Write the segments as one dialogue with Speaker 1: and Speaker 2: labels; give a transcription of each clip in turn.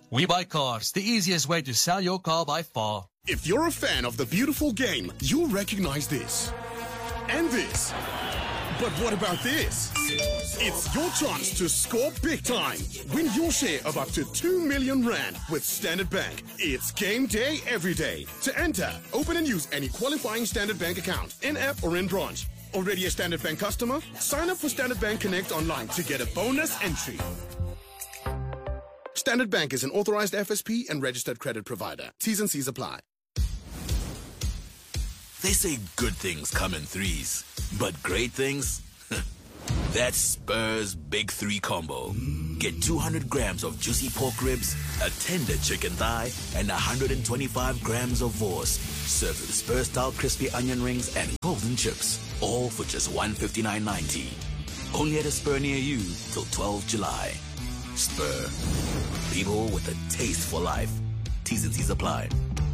Speaker 1: We Buy Cars, the easiest way to sell your car by far.
Speaker 2: If you're a fan of the beautiful game, you'll recognize this. And this. But what about this? It's your chance to score big time. Win your share of up to 2 million rand with Standard Bank. It's game day every day. To enter, open and use any qualifying Standard Bank account, in-app or in branch. Already a Standard Bank customer? Sign up for Standard Bank Connect online to get a bonus entry. Standard Bank is an authorized FSP and registered credit provider. T's and C's apply.
Speaker 3: They say good things come in threes, but great things? That's Spur's Big Three Combo. Get 200 grams of juicy pork ribs, a tender chicken thigh, and 125 grams of vorst. Served with Spur-style crispy onion rings and golden chips. All for just $159.90. Only at a Spur near you till 12 July. Spur. People with a taste for life. T's and C's apply.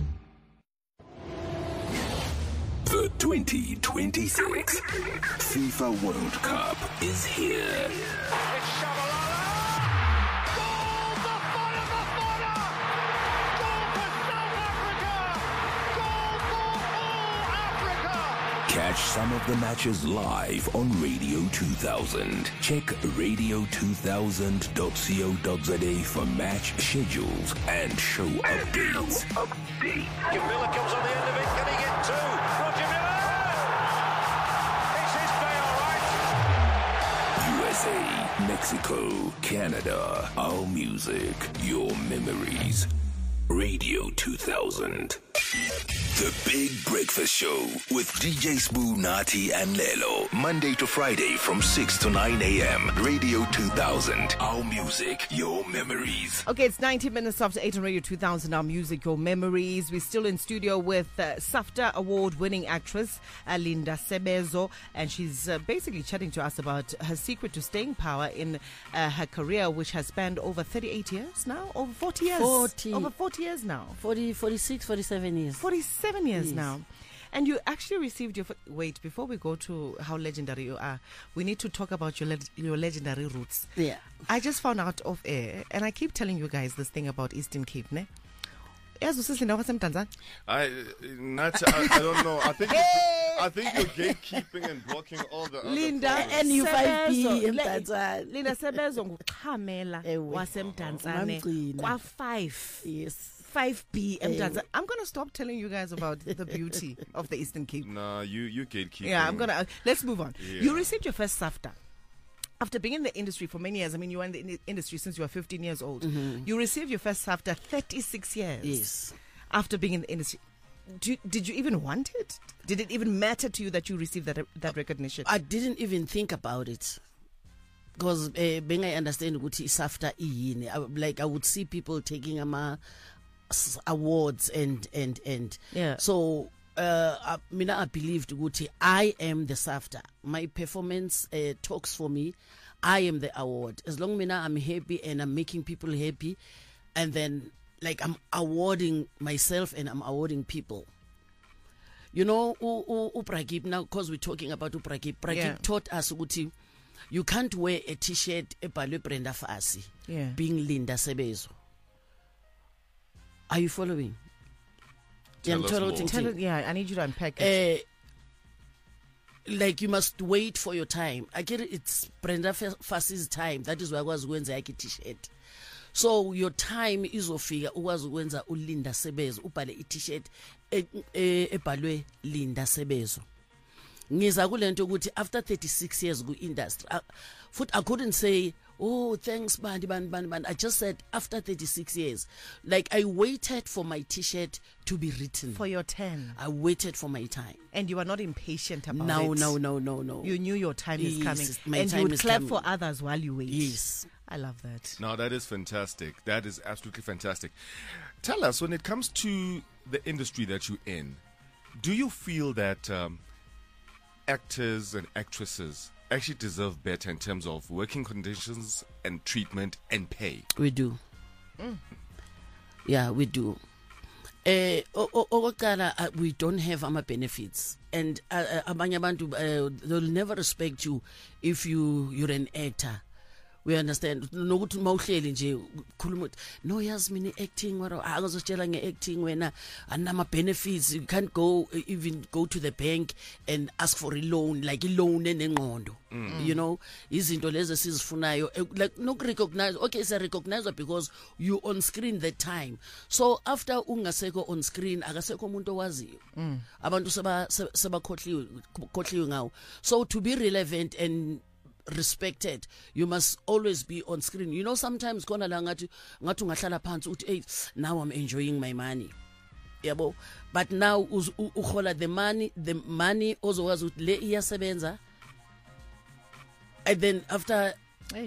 Speaker 4: The 2026 FIFA World Cup is here.
Speaker 5: It's Shabalala! Goal for Bafana! Goal for South Africa! Goal for all Africa!
Speaker 4: Catch some of the matches live on Radio 2000. Check radio2000.co.za for match schedules and show updates.
Speaker 5: Miller comes on the end of it. Can he get two? Roger Miller! It's his day, all right.
Speaker 4: USA, Mexico, Canada. Our music, your memories. Radio 2000. The Big Breakfast Show with DJ Spoo, Nati, and Lelo. Monday to Friday from 6 to 9 a.m. Radio 2000. Our music, your memories.
Speaker 6: Okay, it's 90 minutes after 8 on Radio 2000. Our music, your memories. We're still in studio with SAFTA award-winning actress Linda Sebezo, and she's basically chatting to us about her secret to staying power in her career, which has spanned over 38 years now, over 40 years. Over 40 years now.
Speaker 7: 46, 47 years.
Speaker 6: 47 years now. And you actually received your... Wait, before we go to how legendary you are, we need to talk about your legendary roots.
Speaker 7: Yeah.
Speaker 6: I just found out off air, and I keep telling you guys this thing about Eastern Cape, ne?
Speaker 8: I don't know. I think you're gatekeeping and blocking all the other
Speaker 6: Linda
Speaker 7: and you 5B in Tanzania.
Speaker 6: Linda Sebezo nguqhamela wasemdantsane kwa5.
Speaker 7: Yes.
Speaker 6: 5B Mdantsane. I'm going to stop telling you guys about the beauty of the Eastern Cape.
Speaker 8: Nah, you gatekeeping.
Speaker 6: Yeah, I'm going to let's move on.
Speaker 8: Yeah.
Speaker 6: You received your first SAFTA. After being in the industry for many years, I mean, you were in the industry since you were 15 years old. Mm-hmm. You received your first SAFTA 36 years.
Speaker 7: Yes.
Speaker 6: After being in the industry. Did you even want it? Did it even matter to you that you received that recognition?
Speaker 7: I didn't even think about it. Because when I understand what SAFTA is, I would see people taking awards and
Speaker 6: yeah.
Speaker 7: So I believed ukuthi I am the SAFTA. My performance talks for me. I am the award. As long as I'm happy and I'm making people happy, and then I'm awarding myself and I'm awarding people. You know, Upragib, now because we're talking about Upragib, Pragib taught us ukuthi you can't wear a t-shirt ebhalwe Brenda Fassie being Linda Sebezo. Are you following?
Speaker 8: Tell us more.
Speaker 6: I need you to unpack it.
Speaker 7: You must wait for your time. I get it, it's Brenda Fassie's time. That is why I was going to t-shirt. So your time is ofika ukwazi ukwenza uLinda Sebezo ubhale i-t-shirt ebhalwe Linda Sebezo. Ngiza kulento ukuthi after 36 years ku-industry futhi I couldn't say oh thanks bandi. I just said after 36 years, I waited for my t-shirt to be written.
Speaker 6: For your turn.
Speaker 7: I waited for my time.
Speaker 6: And you were not impatient about
Speaker 7: it.
Speaker 6: No. You knew your time is coming.
Speaker 7: My time
Speaker 6: you would clap
Speaker 7: coming.
Speaker 6: For others while you wait.
Speaker 7: Yes.
Speaker 6: I love that.
Speaker 8: No, that is fantastic. That is absolutely fantastic. Tell us, when it comes to the industry that you're in, do you feel that actors and actresses actually deserve better in terms of working conditions and treatment and pay?
Speaker 7: We do. Yeah, we do. We don't have our benefits, and abanye abantu they'll never respect you if you're an actor We understand nokuthi mawuhleli nje ukhuluma uthi no yazi mina acting wena akuzotshela ngeacting wena anama benefits you can't go even go to the bank and ask for a loan like a loan enengqondo you know izinto lezi sizifunayo like no recognize okay it's a recognizer because you on screen that time so after ungaseko on screen akasekho umuntu owaziyo abantu sebakhohliwe ngawo so to be relevant and respected you must always be on screen you know sometimes khona la ngathi ungahlala phansi uthi hey now I'm enjoying my money yabo but now ukhola the money ozokwazi ukuthi le iyasebenza and then after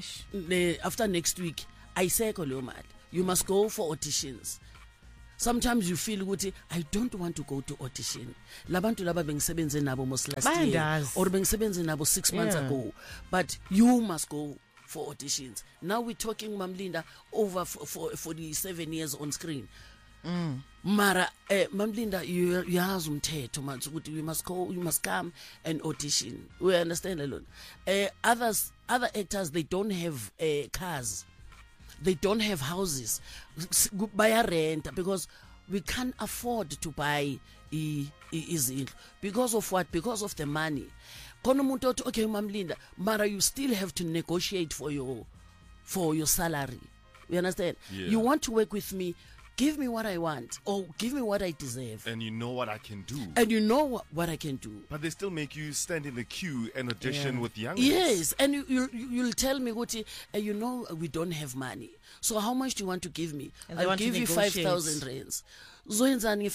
Speaker 7: next week ayisekho leyo mali you must go for auditions. Sometimes you feel ukuthi I don't want to go to audition. Labantu laba bengisebenze nabo most last year or bengisebenze nabo 6 months ago. But you must go for auditions. Now we're talking Mamlinda over for 47 years on screen. Mara Mamlinda uyazi umthetho manje ukuthi you must come and audition. We understand alone. Other actors they don't have cars. They don't have houses. Buy a rent because we can't afford to buy izindlu. Because of what? Because of the money. Kono umuntu othi okay Mamlinda, mara you still have to negotiate for your salary. You understand?
Speaker 8: Yeah.
Speaker 7: You want to work with me, give me what I want or give me what I deserve.
Speaker 8: And you know what I can do.
Speaker 7: And you know what I can do.
Speaker 8: But they still make you stand in the queue and audition with youngers.
Speaker 7: Yes, and you'll tell me, Guti, you know we don't have money. So how much do you want to give me? I'll give you 5,000 rands. Zoenzani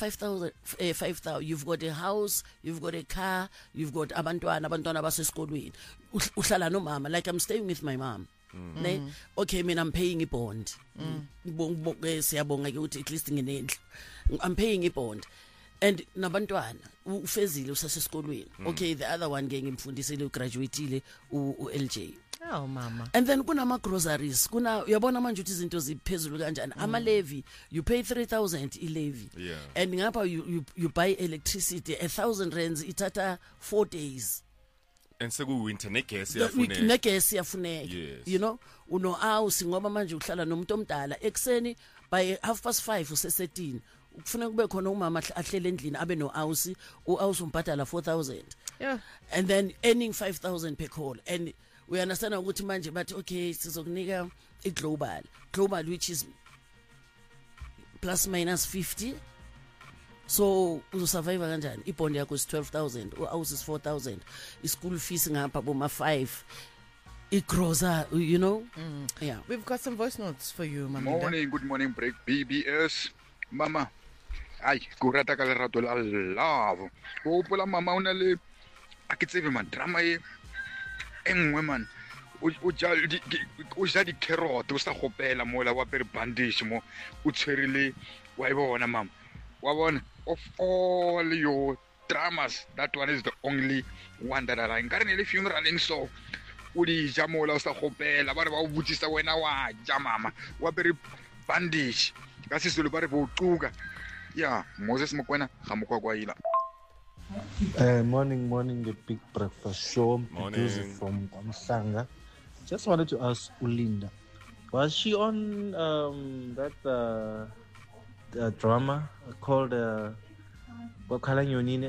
Speaker 7: 5,000. You've got a house, you've got a car, you've got abantwana basesikolweni. Uhlala no mama, like I'm staying with my mom. Okay, I mean I'm paying a bond. Siyabonga ukuthi at least nginendlu. I'm paying a bond. And nabantwana ufezile usasesikolweni. Okay, the other one ngimfundisile ugraduateile uLJ.
Speaker 6: Oh mama.
Speaker 7: And then kunama groceries, uyabona manje ukuthi izinto ziphezulu kanjani. Ama levy, you pay 3,000 levy.
Speaker 8: Yeah.
Speaker 7: And ngapha you buy electricity 1,000 rands ithatha 4 days.
Speaker 8: And seku winter negesi
Speaker 7: yafuneka.
Speaker 8: Yes.
Speaker 7: You know, uno house ngoba manje uhlala nomuntu omdala ekseni by 5:30 usesetini. Ufuna kube khona umama ahlele endlini abe no house, house umbhadala 4,000.
Speaker 6: Yeah.
Speaker 7: And then earning 5,000 per call. And we understand ukuthi manje but okay sizokunika global which is plus minus 50. So uzosurvive kanjani? Ibond yakho is 12,000, house is 4,000. School fees ngapha boma 5. Igroza, you know? Yeah.
Speaker 6: We've got some voice notes for you, Mama.
Speaker 9: Morning, good morning, break BBS. Mama. Ay, kurata ka lerato la love. O pola mama una le akitsebe man drama e engwe man. O ja di carrot o sa gopela mola wa pere bandage mo o tshwerile wa e bona mama. Wa bona of all your dramas that one is the only one that I like. Nkareng le funeral so o di ja mola o sa gopela ba re ba o butsisa wena wa ja mama wa pere bandage ka sesolo ba re bo tuka. Yeah, Moses Mokwena gamokwa kwa ila.
Speaker 10: Morning, the Big Breakfast Show. Producer from Kamsanga. Just wanted to ask Ulinda, was she on that drama called Wakhala Nyonini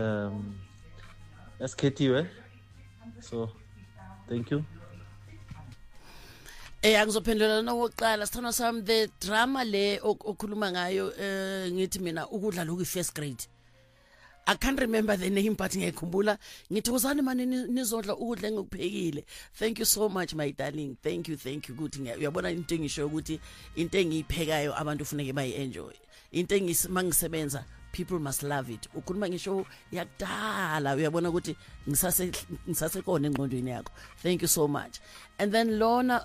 Speaker 10: as Katie? So, thank you.
Speaker 7: Angizophendula nokuqala sithana sami the drama le okhuluma ngayo ngithi mina ukudla lokhu first grade. I can't remember the name but ngiyakhumbula ngithi uzani manje nizodla ukudla engikuphekile. Thank you so much my darling. Thank you ukuthi uyabona into engisho ukuthi into engiyiphekayo abantu ufuneke bayi enjoy. Into mangisebenza people must love it. Ukhuluma ngisho yakudala uyabona ukuthi ngisase kona engqondweni yakho. Thank you so much. And then Lona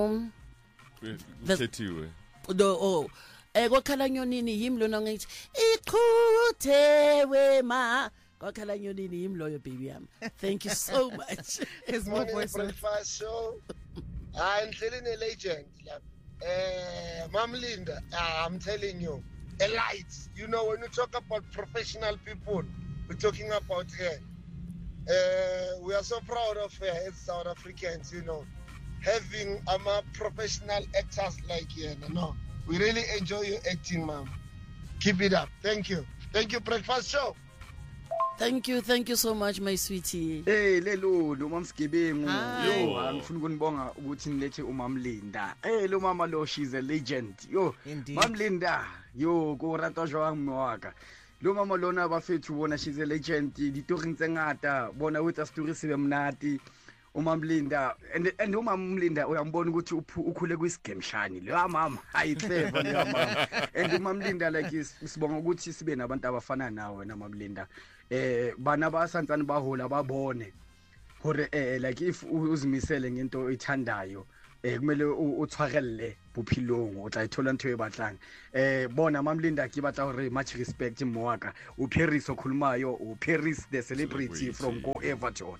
Speaker 8: Sethiwe.
Speaker 7: Kwakhala nyonini yimi lona ngithi iqhuthe wema kwakhala nyonini yimi loyo baby yami. Thank you so much.
Speaker 6: His more voice
Speaker 11: breakfast show. I'm telling a legend. Mamlinda, I'm telling you, a light. You know, when you talk about professional people, we're talking about her. We are so proud of her as South Africans, you know. having professional actors like you. No, we really enjoy your acting, ma'am. Keep it up. Thank you. Thank you, Breakfast Show.
Speaker 7: Thank you so much, my sweetie.
Speaker 12: Hey, lelo Mamskibengu.
Speaker 6: Hi.
Speaker 12: Yo, angifuna ukunibonga ukuthi nilethe uMamlinda. Hey, lo mama lo, she's a legend. Yo,
Speaker 6: Indeed.
Speaker 12: Mamlinda. Yo, ko rata jwang moaka. Lo mama lona ba fethu bona, she's a legend. Ditori tse ngata bona with a story sibe mnati. uMamlinda and uMamlinda uyambona ukuthi ukhule kwisigemshani lo mama ayiclever le mama and uMamlinda like sibonga ukuthi sibe nabantu abafana nawe naMamlinda bana basantsana bahola babone hore like if uzimisele ngento oyithandayo kumele uthwakelle bophilong o tla ithola ntwe e batlang bona Mamlinda ke batla hore much respect moaka u Paris okhulumayo u Paris the celebrity from Go Everton.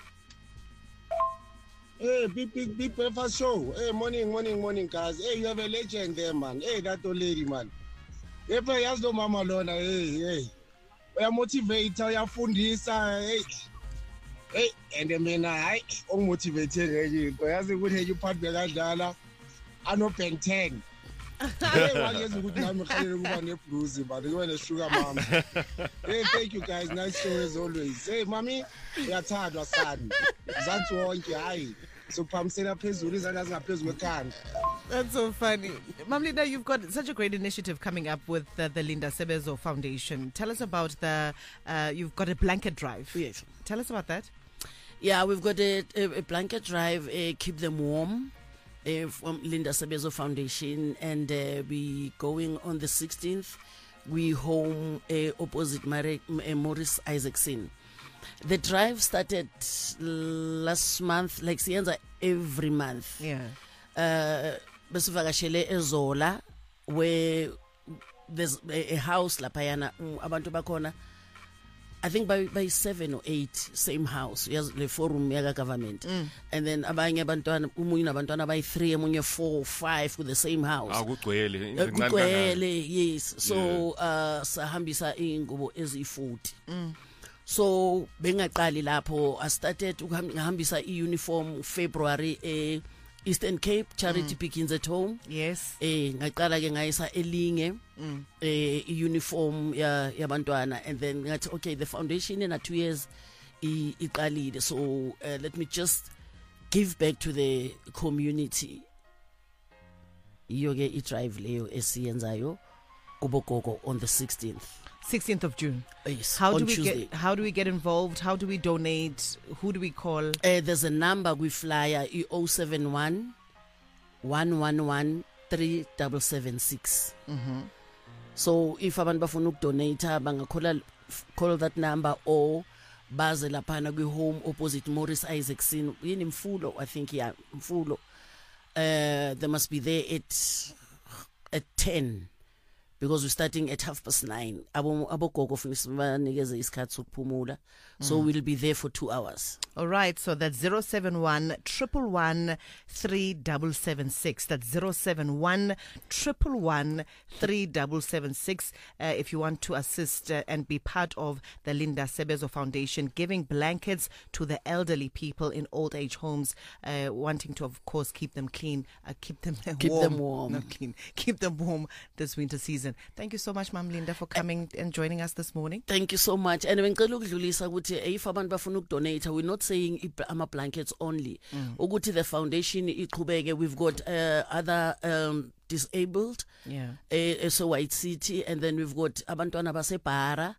Speaker 11: Hey, big breakfast show. Hey, morning, guys. Hey, you have a legend there, man. Hey, that old lady, man. If I ask no mama alone, hey. We are motivator, we are fundisa, hey, and the men I motivated you. Because I would have you part the dollar. I know pen 10. Hey, one years good time, but you want a sugar mom. Hey, thank you guys. Nice show as always. Hey, mommy, we are tired or sad. That's one guy. So Pamsela Pezuri doesn't pay with can.
Speaker 6: That's so funny. Mamlinda, you've got such a great initiative coming up with the Linda Sebezo Foundation. Tell us about you've got a blanket drive.
Speaker 7: Yes.
Speaker 6: Tell us about that.
Speaker 7: Yeah, we've got a blanket drive, Keep Them Warm, from Linda Sebezo Foundation, and we going on the 16th. We home opposite Morris Isaacson. The drive started last month, like Sienza every month.
Speaker 6: Yeah.
Speaker 7: Besivakashele eZola, where there's a house lapayana abantu bakhona. I think by 7 or 8, same house. Yes, the forum yaga government. And then abanye abantwana umunye nabantwana by 3, umunye 4 or 5 with the same house. Kugcwele, yes. So sahambisa ingubo ezi40. So bengaqali lapho I started ngahambisa uniform February Eastern Cape Charity Pickings at Home.
Speaker 6: Yes.
Speaker 7: Ngaqala ke ngayisa elinge uniform yabantwana, and then ngathi okay, the foundation in 2 years iqalile, so let me just give back to the community. Iyoke I-drive leyo esiyenzayo kubogogo on the 16th
Speaker 6: of June.
Speaker 7: Yes.
Speaker 6: How
Speaker 7: on
Speaker 6: do
Speaker 7: Tuesday.
Speaker 6: we get involved? How do we donate? Who do we call?
Speaker 7: There's a number we flyer 071 111 3776. So if abantu bafuna ukudonate bangakhola call that number or baze laphana kwi home opposite Morris Isaacson yini Mfulo, I think, yeah, Mfulo. They must be there at 10. Because we're starting at 9:30. Abogogo funisibanikeze isikhathi sokuphumula. So we'll be there for 2 hours.
Speaker 6: All right, so that's 071 111 3776. That's 071 111 3776. If you want to assist and be part of the Linda Sebezo Foundation, giving blankets to the elderly people in old age homes, wanting to, of course, keep them clean, keep them warm. Not clean. Keep them warm this winter season. Thank you so much, Mamlinda, for coming and joining us this morning.
Speaker 7: Thank you so much. And ngicela ukudlulisa ukuthi if abantu bafuna ukudonate, we're not saying ama blankets only. Ukuthi the foundation iqhubeke, we've got other disabled, so White City, and then we've got abantwana basebara.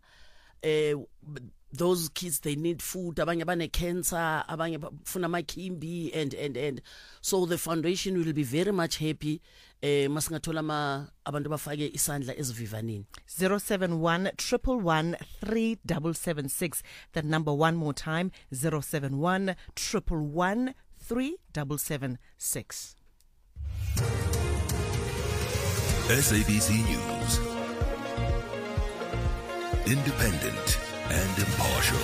Speaker 7: Those kids, they need food, abanye bane cancer, abanye bafuna makimbi, and so the foundation will be very much happy masingathola abantu bafake isandla ezivivanini.
Speaker 6: 071 111 3776. That number one more time, 071 111 3776.
Speaker 4: SABC News. Independent and impartial.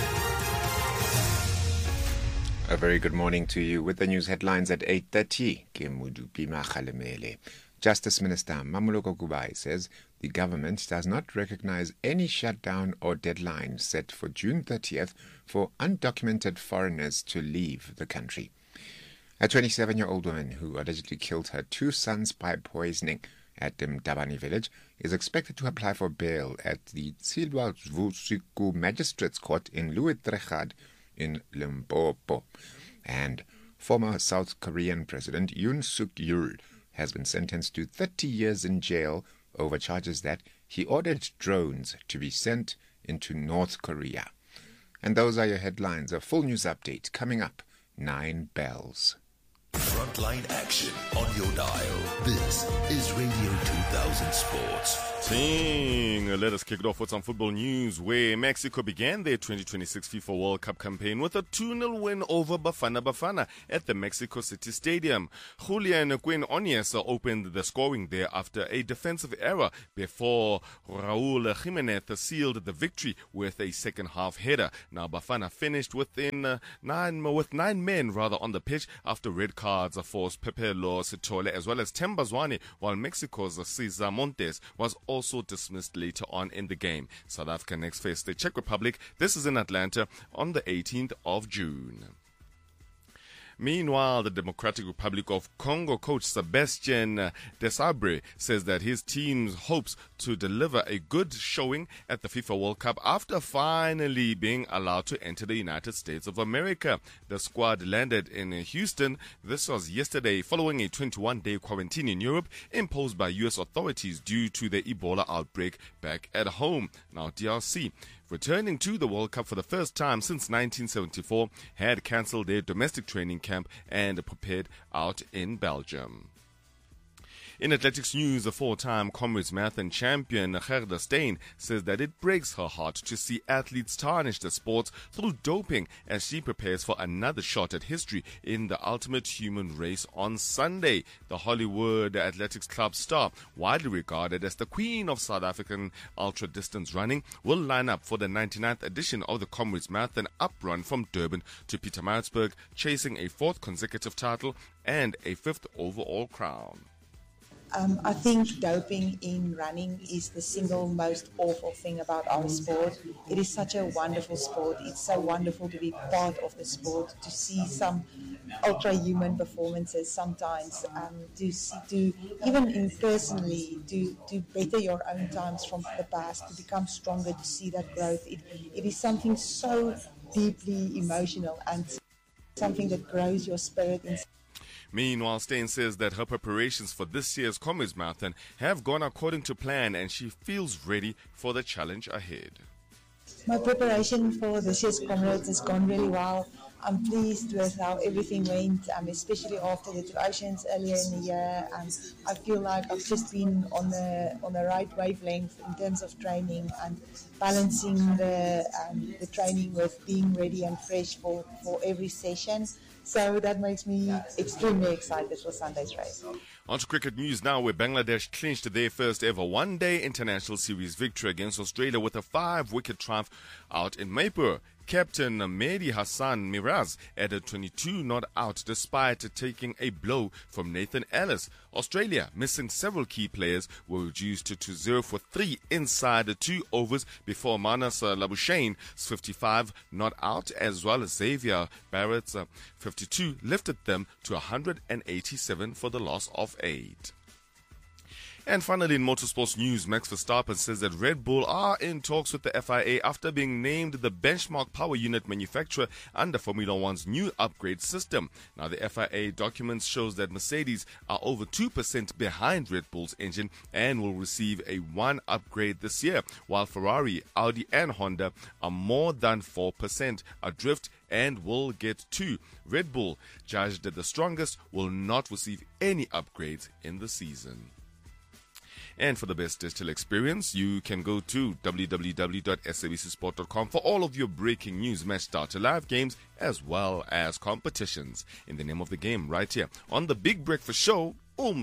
Speaker 13: A very good morning to you. With the news headlines at 8:30, Kimudupima Khalemele. Justice Minister Mamuloko Kubai says the government does not recognize any shutdown or deadline set for June 30th for undocumented foreigners to leave the country. A 27-year-old woman who allegedly killed her 2 sons by poisoning at Mdabani village is expected to apply for bail at the Tsilwa Vusiku Magistrates Court in Louis Trechard in Limpopo. And former South Korean President Yoon Suk Yeol has been sentenced to 30 years in jail over charges that he ordered drones to be sent into North Korea. And those are your headlines. A full news update coming up 9 bells.
Speaker 4: Frontline action on your dial. This is Radio 2000 Sports.
Speaker 8: Let us kick it off with some football news, where Mexico began their 2026 FIFA World Cup campaign with a 2-0 win over Bafana at the Mexico City Stadium. Julian Quinn Onies opened the scoring there after a defensive error before Raul Jimenez sealed the victory with a second-half header. Now Bafana finished with 9 men on the pitch after red cards forced Pepe Sitole as well as Themba Zwane, while Mexico's Cesar Montes was also dismissed later on in the game. South Africa next face the Czech Republic. This is in Atlanta on the 18th of June. Meanwhile, the Democratic Republic of Congo coach Sebastien Desabre says that his team hopes to deliver a good showing at the FIFA World Cup after finally being allowed to enter the United States of America. The squad landed in Houston. This was yesterday following a 21-day quarantine in Europe imposed by U.S. authorities due to the Ebola outbreak back at home. Now, DRC, returning to the World Cup for the first time since 1974, had cancelled their domestic training camp and prepared out in Belgium. In athletics news, the 4-time Comrades Marathon champion Gerda Steyn says that it breaks her heart to see athletes tarnish the sports through doping as she prepares for another shot at history in the ultimate human race on Sunday. The Hollywood Athletics Club star, widely regarded as the queen of South African ultra-distance running, will line up for the 99th edition of the Comrades Marathon Up Run from Durban to Pietermaritzburg, chasing a 4th consecutive title and a 5th overall crown.
Speaker 14: I think doping in running is the single most awful thing about our sport. It is such a wonderful sport. It's so wonderful to be part of the sport, to see some ultra-human performances sometimes, to even in personally, to better your own times from the past, to become stronger, to see that growth. It is something so deeply emotional and something that grows your spirit inside.
Speaker 8: Meanwhile, Steyn says that her preparations for this year's Comrades Marathon have gone according to plan and she feels ready for the challenge ahead.
Speaker 14: My preparation for this year's Comrades has gone really well. I'm pleased with how everything went, especially after the 2 Oceans earlier in the year. I feel like I've just been on the right wavelength in terms of training and balancing the training with being ready and fresh for every session. So that makes me extremely excited for Sunday's race.
Speaker 8: On to cricket news now, where Bangladesh clinched their first ever one-day international series victory against Australia with a 5-wicket triumph out in Maypur. Captain Mehdi Hassan Miraz added 22 not out despite taking a blow from Nathan Ellis. Australia, missing several key players, were reduced to 0 for 3 inside the 2 overs before Manas Labuschagne 55 not out, as well as Xavier Barrett's 52 lifted them to 187 for the loss of 8. And finally, in motorsports news, Max Verstappen says that Red Bull are in talks with the FIA after being named the benchmark power unit manufacturer under Formula One's new upgrade system. Now, the FIA documents shows that Mercedes are over 2% behind Red Bull's engine and will receive a 1 upgrade this year, while Ferrari, Audi and Honda are more than 4% adrift and will get 2. Red Bull, judged the strongest, will not receive any upgrades in the season. And for the best digital experience, you can go to www.sabcsport.com for all of your breaking news, match data, live games, as well as competitions. In the name of the game, right here on the Big Breakfast Show,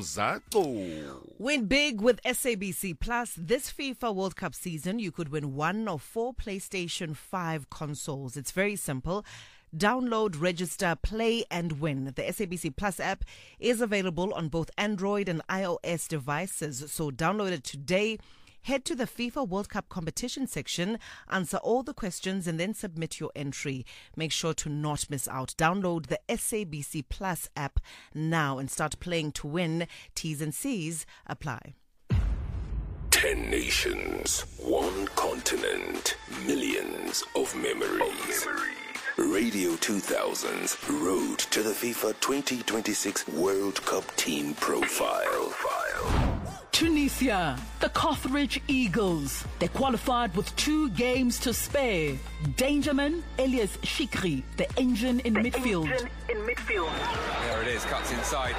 Speaker 8: Umzako.
Speaker 6: Win big with SABC Plus. This FIFA World Cup season, you could win 1 of 4 PlayStation 5 consoles. It's very simple. Download, register, play and win. The SABC Plus app is available on both Android and iOS devices. So download it today. Head to the FIFA World Cup competition section, answer all the questions and then submit your entry. Make sure to not miss out. Download the SABC Plus app now and start playing to win. T's and C's apply.
Speaker 4: 10 nations, 1 continent, millions of memories. Radio 2000's Road to the FIFA 2026 World Cup Team Profile.
Speaker 15: Tunisia, the Carthage Eagles. They qualified with 2 games to spare. Dangerman, Elias Shikri, the engine in midfield.
Speaker 16: There it is, cuts inside.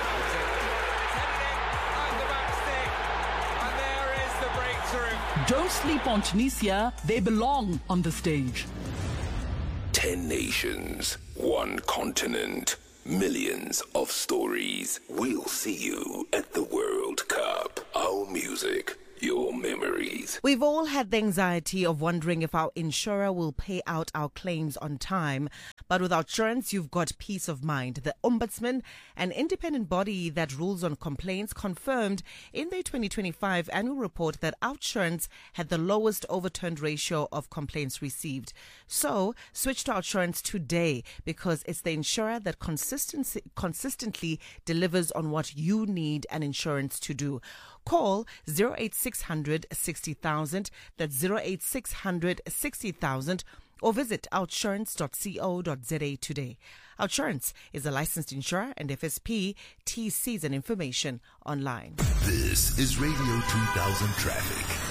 Speaker 15: Don't sleep on Tunisia. They belong on the stage.
Speaker 4: 10 nations, 1 continent, millions of stories. We'll see you at the World Cup. Our music, your memories.
Speaker 6: We've all had the anxiety of wondering if our insurer will pay out our claims on time. But with Outsurance, you've got peace of mind. The Ombudsman, an independent body that rules on complaints, confirmed in their 2025 annual report that Outsurance had the lowest overturned ratio of complaints received. So, switch to Outsurance today because it's the insurer that consistently delivers on what you need an insurance to do. Call 08600 60,000, that's 08600 60,000, or visit outsurance.co.za today. Outsurance is a licensed insurer and FSP. TCs and information online.
Speaker 4: This is Radio 2000 Traffic.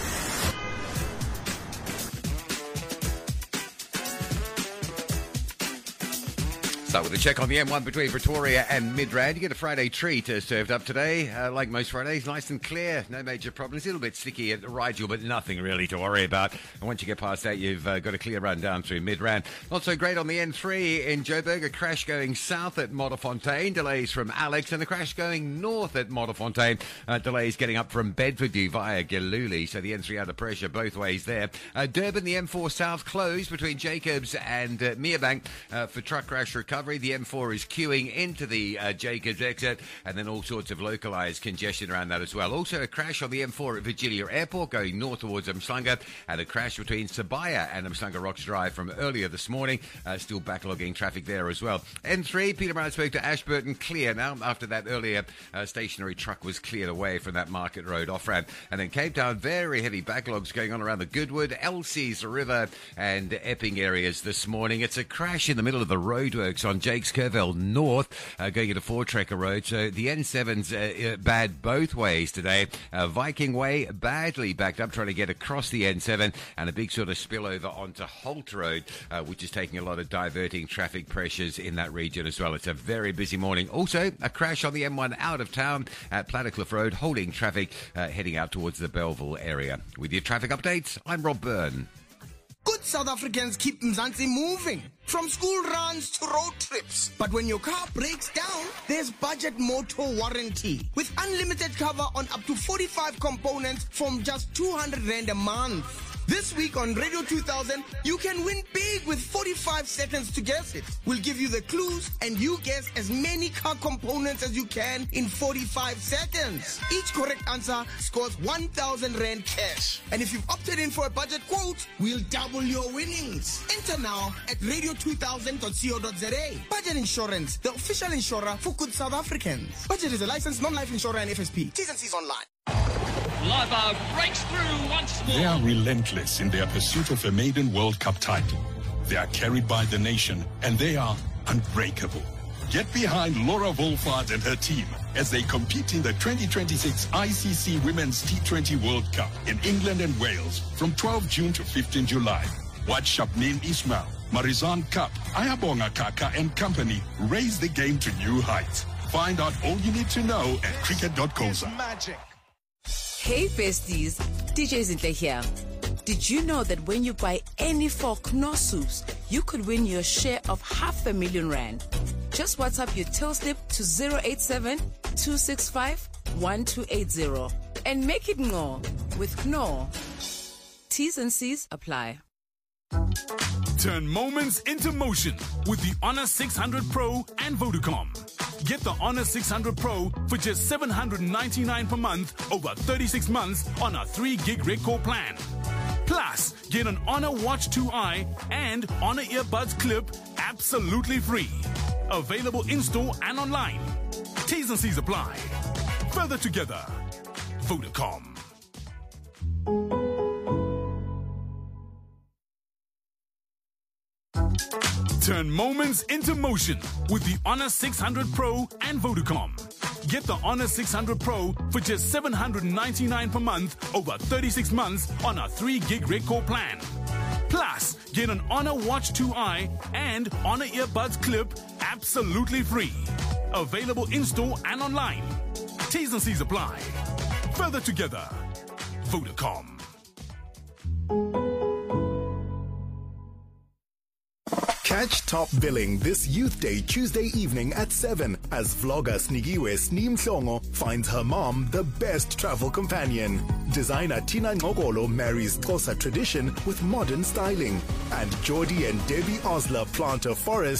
Speaker 17: Start with a check on the M1 between Pretoria and Midrand. You get a Friday treat served up today. Like most Fridays, nice and clear. No major problems. A little bit sticky at Rigel, but nothing really to worry about. And once you get past that, you've got a clear run down through Midrand. Not so great on the N3 in Joburg. A crash going south at Modderfontein. Delays from Alex. And a crash going north at Modderfontein. Delays getting up from Bedfordview via Giluli. So the N3 under pressure both ways there. Durban, the M4 south closed between Jacobs and Merebank for truck crash recovery. The M4 is queuing into the Jacobs exit, and then all sorts of localised congestion around that as well. Also a crash on the M4 at Virginia Airport going north towards Umhlanga, and a crash between Sabaya and Umhlanga Rocks Drive from earlier this morning. Still backlogging traffic there as well. N3, Peterborough to Ashburton, clear now after that earlier stationary truck was cleared away from that Market Road off-ramp. And then Cape Town, very heavy backlogs going on around the Goodwood, Elsie's River and Epping areas this morning. It's a crash in the middle of the roadworks on Jakes Curville North, going into Four-Trekker Road. So the N7's bad both ways today. Viking Way, badly backed up, trying to get across the N7, and a big sort of spillover onto Holt Road, which is taking a lot of diverting traffic pressures in that region as well. It's a very busy morning. Also, a crash on the M1 out of town at Plattercliff Road, holding traffic heading out towards the Belleville area. With your traffic updates, I'm Rob Byrne.
Speaker 18: Good South Africans keep Mzansi moving, from school runs to road trips. But when your car breaks down, there's Budget Motor Warranty, with unlimited cover on up to 45 components from just 200 Rand a month. This week on Radio 2000, you can win big with 45 seconds to guess it. We'll give you the clues and you guess as many car components as you can in 45 seconds. Each correct answer scores 1,000 Rand cash. And if you've opted in for a budget quote, we'll double your winnings. Enter now at radio2000.co.za. Budget Insurance, the official insurer for good South Africans. Budget is a licensed non-life insurer and FSP. T's and C's online.
Speaker 19: Lava breaks through once more.
Speaker 20: They are relentless in their pursuit of a maiden World Cup title. They are carried by the nation, and they are unbreakable. Get behind Laura Wolfhard and her team as they compete in the 2026 ICC Women's T20 World Cup in England and Wales from 12 June to 15 July. Watch Shabneen Ismail, Marizan Cup, Ayabonga Kaka and company raise the game to new heights. Find out all you need to know at cricket.coza.
Speaker 18: Magic.
Speaker 21: Hey besties, DJ Zinhle here. Did you know that when you buy any 4 Knorr soups, you could win your share of R500,000 Rand? Just WhatsApp your till slip to 087-265-1280 and make it Knorr with Knorr. T's and C's apply.
Speaker 22: Turn moments into motion with the Honor 600 Pro and Vodacom.
Speaker 1: Get the Honor 600 Pro for just $799 per month over 36 months on our 3 gig record plan. Plus, get an Honor Watch 2i and Honor Earbuds Clip absolutely free. Available in-store and online. T's and C's apply. Further together. Vodacom. Turn moments into motion with the Honor 600 Pro and Vodacom. Get the Honor 600 Pro for just $799 per month over 36 months on our 3 gig record plan. Plus, get an Honor Watch 2i and Honor Earbuds Clip absolutely free. Available in-store and online. T's and C's apply. Further together. Vodacom.
Speaker 22: Catch Top Billing this Youth Day Tuesday evening at 7 as vlogger Snigiwe Sneem Mhlongo finds her mom the best travel companion. Designer Tina Ngokolo marries Xhosa tradition with modern styling. And Geordie and Debbie Osler plant a forest